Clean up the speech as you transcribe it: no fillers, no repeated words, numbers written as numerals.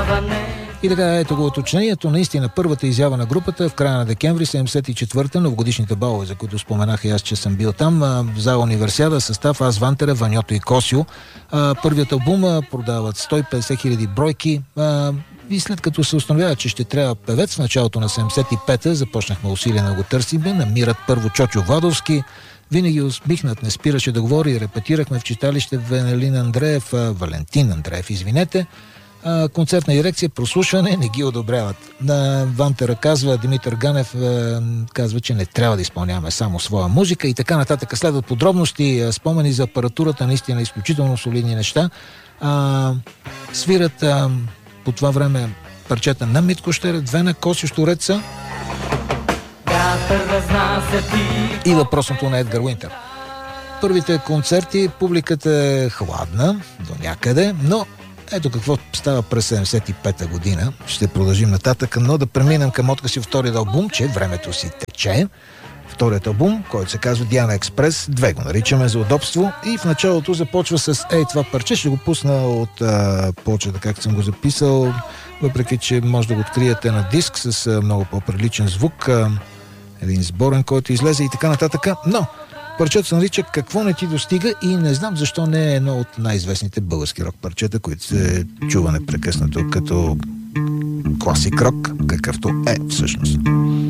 И така, ето го уточнението. Наистина, първата изява на групата в края на декември 74-та, новогодишните балове, за които споменах и аз, че съм бил там, в зала Универсиада, състав Аз, Вантера, Ваньото и Косио. Първият албум продават 150 хиляди бройки. И след като се установява, че ще трябва певец в началото на 75-та, започнахме усилия да го търсим. Намират първо Чочо Владовски. Винаги усмихнат, не спираше да говори. Репетирахме в читалище Валентин Андреев, извинете. Концертна дирекция, прослушване, не ги одобряват. Вантера казва, Димитър Ганев казва, че не трябва да изпълняваме само своя музика и така нататък. Следват подробности, спомени за апаратурата, наистина изключително солидни неща. Свират по това време парчета на Митко Щерев, две на Косио Штуреца и въпросното на Едгар Уинтер. Първите концерти, публиката е хладна до някъде, но ето какво става през 75-та година. Ще продължим нататък, но да преминем към откази вторият албум, че времето си тече. Вторият албум, който се казва Диана Експрес, 2 го наричаме за удобство, и в началото започва с това парче. Ще го пусна от почета, както съм го записал, въпреки че може да го откриете на диск с много по-приличен звук, един сборен, който излезе и така нататък, но парчето се нарича Какво не ти достига и не знам защо не е едно от най-известните български рок парчета, които се чува непрекъснато като класик рок, какъвто е всъщност.